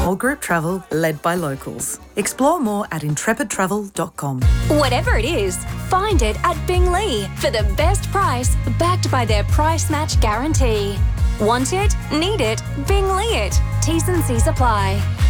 Small group travel led by locals. Explore more at intrepidtravel.com. Whatever it is, find it at Binglee for the best price, backed by their price match guarantee. Want it? Need it? Binglee it. T's and C's apply.